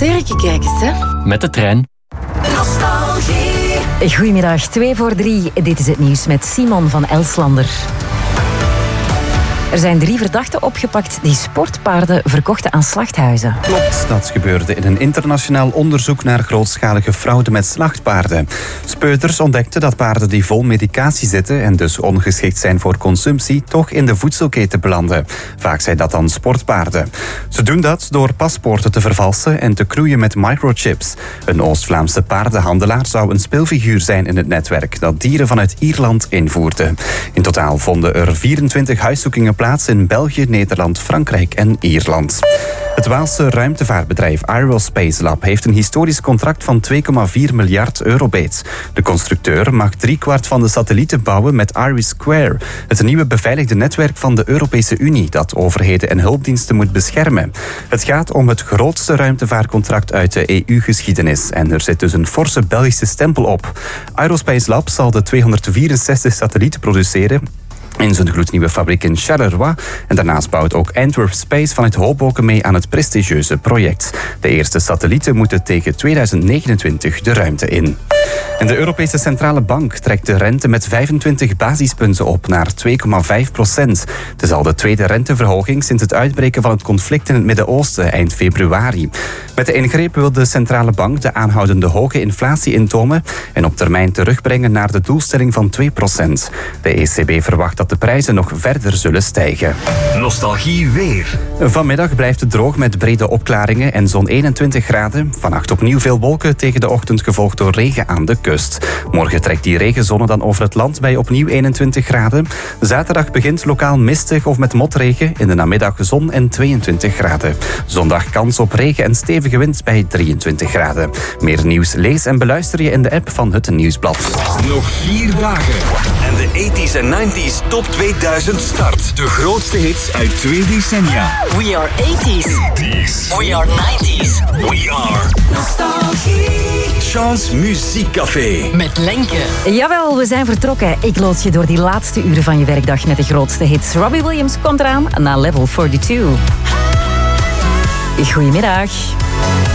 Sterke kijkers, hè? Met de trein. Nostalgie. Goedemiddag, 2:45. Dit is het nieuws met Simon van Elslander. Er zijn 3 verdachten opgepakt die sportpaarden verkochten aan slachthuizen. Klopt, dat gebeurde in een internationaal onderzoek naar grootschalige fraude met slachtpaarden. Speuters ontdekten dat paarden die vol medicatie zitten en dus ongeschikt zijn voor consumptie, toch in de voedselketen belanden. Vaak zijn dat dan sportpaarden. Ze doen dat door paspoorten te vervalsen en te knoeien met microchips. Een Oost-Vlaamse paardenhandelaar zou een speelfiguur zijn in het netwerk dat dieren vanuit Ierland invoerde. In totaal vonden er 24 huiszoekingen plaats in België, Nederland, Frankrijk en Ierland. Het Waalse ruimtevaartbedrijf Aerospace Lab heeft een historisch contract van 2,4 miljard euro beet. De constructeur mag 3/4 van de satellieten bouwen met IRIS², het nieuwe beveiligde netwerk van de Europese Unie dat overheden en hulpdiensten moet beschermen. Het gaat om het grootste ruimtevaartcontract uit de EU-geschiedenis en er zit dus een forse Belgische stempel op. Aerospace Lab zal de 264 satellieten produceren in zijn gloednieuwe fabriek in Charleroi. En daarnaast bouwt ook Antwerp Space vanuit Hoboken mee aan het prestigieuze project. De eerste satellieten moeten tegen 2029 de ruimte in. En de Europese Centrale Bank trekt de rente met 25 basispunten op naar 2,5%. Het is al de tweede renteverhoging sinds het uitbreken van het conflict in het Midden-Oosten eind februari. Met de ingreep wil de Centrale Bank de aanhoudende hoge inflatie intomen en op termijn terugbrengen naar de doelstelling van 2%. De ECB verwacht dat de prijzen nog verder zullen stijgen. Nostalgie weer. Vanmiddag blijft het droog met brede opklaringen en zo'n 21 graden. Vannacht opnieuw veel wolken, tegen de ochtend gevolgd door regen aan de kust. Morgen trekt die regenzone dan over het land bij opnieuw 21 graden. Zaterdag begint lokaal mistig of met motregen. In de namiddag zon en 22 graden. Zondag kans op regen en stevige wind bij 23 graden. Meer nieuws lees en beluister je in de app van Het Nieuwsblad. Nog 4 dagen. En de 80s en 90s Top 2000 start. De grootste hits uit 2 decennia. We are 80s. We are 90s. We are Nostalgie. Chance Muziekcafé. Met Lenke. Jawel, we zijn vertrokken. Ik lood je door die laatste uren van je werkdag met de grootste hits. Robbie Williams komt eraan na Level 42. Goedemiddag.